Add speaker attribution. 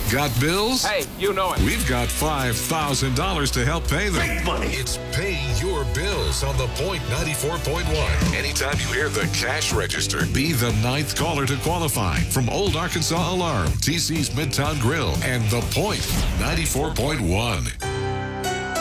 Speaker 1: Got bills?
Speaker 2: Hey, you know it.
Speaker 1: We've got $5,000 to help pay them.
Speaker 3: Big money.
Speaker 1: It's Pay Your Bills on The Point 94.1. Anytime you hear the cash register, be the 9th caller to qualify. From Old Arkansas Alarm, TC's Midtown Grill, and The Point 94.1.